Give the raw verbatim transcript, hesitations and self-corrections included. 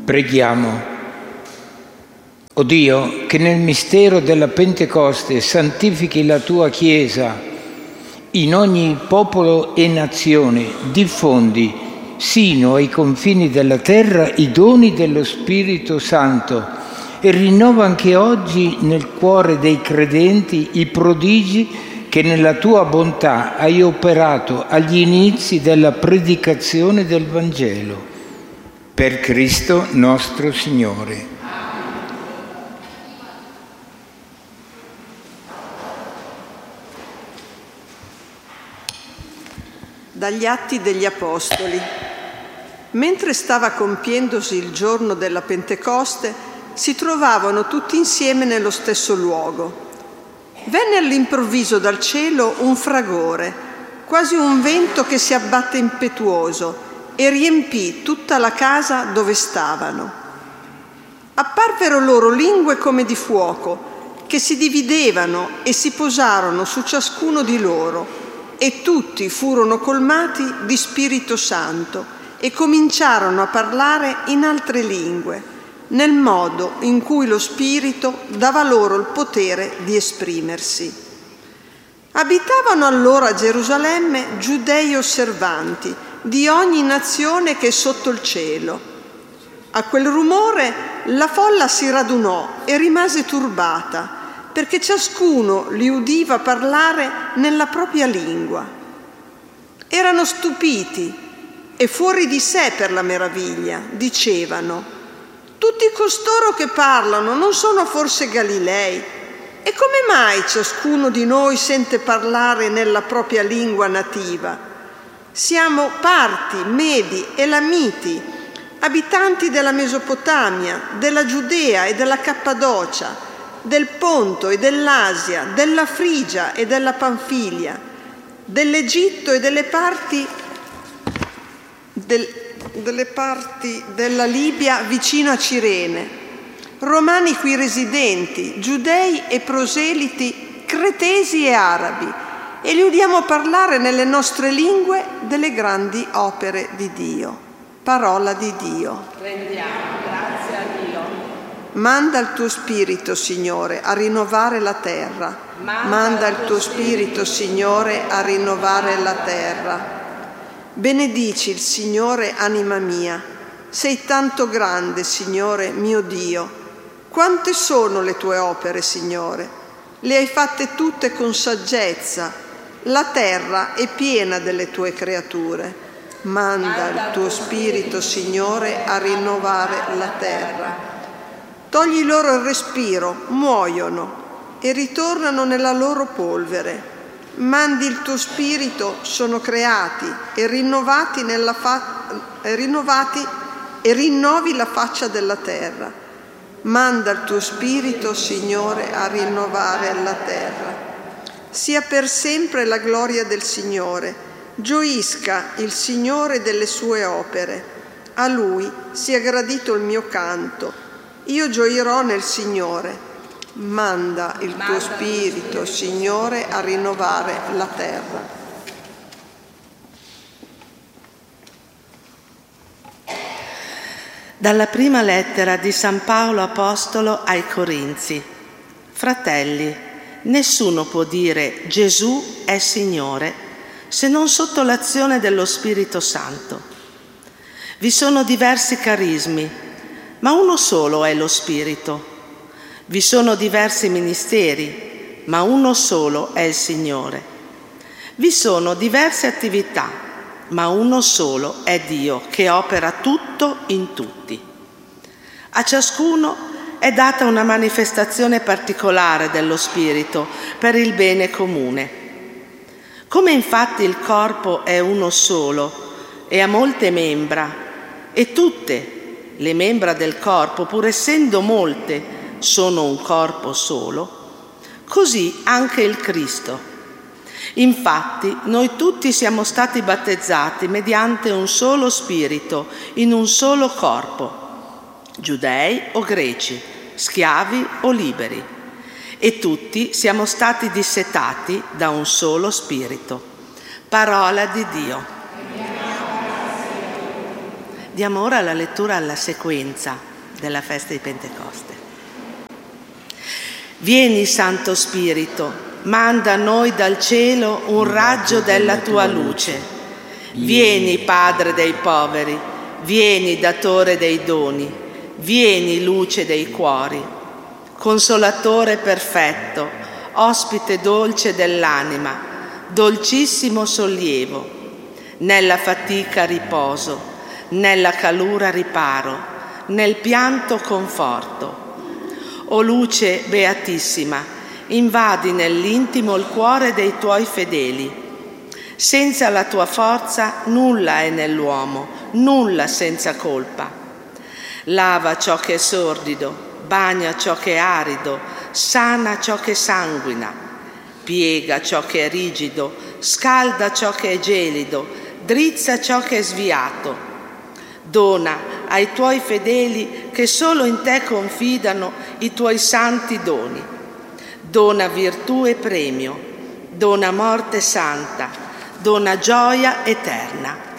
Preghiamo. O Dio, che nel mistero della Pentecoste santifichi la tua Chiesa in ogni popolo e nazione, diffondi sino ai confini della terra i doni dello Spirito Santo e rinnova anche oggi nel cuore dei credenti i prodigi che nella tua bontà hai operato agli inizi della predicazione del Vangelo. Per Cristo nostro Signore. Dagli Atti degli Apostoli. Mentre stava compiendosi il giorno della Pentecoste, si trovavano tutti insieme nello stesso luogo. Venne all'improvviso dal cielo un fragore, quasi un vento che si abbatte impetuoso, e riempì tutta la casa dove stavano. Apparvero loro lingue come di fuoco, che si dividevano e si posarono su ciascuno di loro, e tutti furono colmati di Spirito Santo e cominciarono a parlare in altre lingue, nel modo in cui lo Spirito dava loro il potere di esprimersi. Abitavano allora a Gerusalemme giudei osservanti di ogni nazione che è sotto il cielo. A quel rumore la folla si radunò e rimase turbata, perché ciascuno li udiva parlare nella propria lingua. Erano stupiti e fuori di sé per la meraviglia. Dicevano: tutti costoro che parlano non sono forse Galilei? E come mai ciascuno di noi sente parlare nella propria lingua nativa? Siamo Parti, Medi, Elamiti, abitanti della Mesopotamia, della Giudea e della Cappadocia, del Ponto e dell'Asia, della Frigia e della Panfilia, dell'Egitto e delle parti, del, delle parti della Libia vicino a Cirene, romani qui residenti, giudei e proseliti, cretesi e arabi, e li udiamo parlare nelle nostre lingue delle grandi opere di Dio. Parola di Dio. Rendiamo grazie a Dio. Manda il tuo Spirito, Signore, a rinnovare la terra. Manda, Manda il tuo Spirito, Signore, a rinnovare la terra. Benedici il Signore, anima mia. Sei tanto grande, Signore, mio Dio. Quante sono le tue opere, Signore? Le hai fatte tutte con saggezza. La terra è piena delle tue creature. Manda il tuo Spirito, Signore, a rinnovare la terra. Togli loro il respiro, muoiono e ritornano nella loro polvere. Mandi il tuo Spirito, sono creati e rinnovati, nella fa- e rinnovati e rinnovi la faccia della terra. Manda il tuo Spirito, Signore, a rinnovare la terra. Sia per sempre la gloria del Signore. Gioisca il Signore delle sue opere. A Lui sia gradito il mio canto. Io gioirò nel Signore. Manda il tuo Spirito, Signore, a rinnovare la terra. Dalla prima lettera di San Paolo Apostolo ai Corinzi. Fratelli, nessuno può dire Gesù è Signore se non sotto l'azione dello Spirito Santo. Vi sono diversi carismi, ma uno solo è lo Spirito. Vi sono diversi ministeri, ma uno solo è il Signore. Vi sono diverse attività, ma uno solo è Dio che opera tutto in tutti. A ciascuno è data una manifestazione particolare dello Spirito per il bene comune. Come infatti il corpo è uno solo e ha molte membra, e tutte le membra del corpo, pur essendo molte, sono un corpo solo, così anche il Cristo. Infatti noi tutti siamo stati battezzati mediante un solo Spirito, in un solo corpo, giudei o greci, schiavi o liberi, e tutti siamo stati dissetati da un solo Spirito. Parola di Dio. Diamo ora la lettura alla sequenza della festa di Pentecoste. Vieni, Santo Spirito, manda a noi dal cielo un raggio della tua luce. Vieni, Padre dei poveri, vieni, datore dei doni, vieni, luce dei cuori, consolatore perfetto, ospite dolce dell'anima, dolcissimo sollievo, nella fatica riposo, nella calura riparo, nel pianto conforto. O luce beatissima, invadi nell'intimo il cuore dei tuoi fedeli. Senza la tua forza nulla è nell'uomo, nulla senza colpa. Lava ciò che è sordido, bagna ciò che è arido, sana ciò che sanguina, piega ciò che è rigido, scalda ciò che è gelido, drizza ciò che è sviato. Dona ai tuoi fedeli che solo in te confidano i tuoi santi doni. Dona virtù e premio, dona morte santa, dona gioia eterna.